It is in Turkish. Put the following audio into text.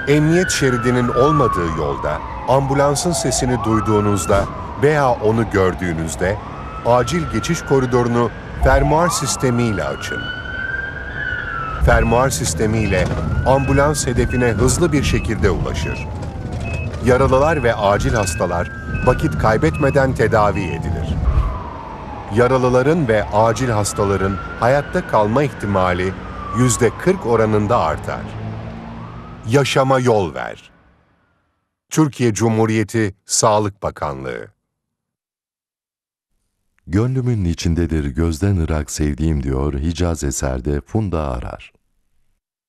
Emniyet şeridinin olmadığı yolda ambulansın sesini duyduğunuzda veya onu gördüğünüzde acil geçiş koridorunu fermuar sistemiyle açın. Fermuar sistemiyle ambulans hedefine hızlı bir şekilde ulaşır. Yaralılar ve acil hastalar vakit kaybetmeden tedavi edilir. Yaralıların ve acil hastaların hayatta kalma ihtimali %40 oranında artar. Yaşama yol ver. Türkiye Cumhuriyeti Sağlık Bakanlığı. Gönlümün içindedir gözden ırak sevdiğim diyor Hicaz eserde Funda Arar.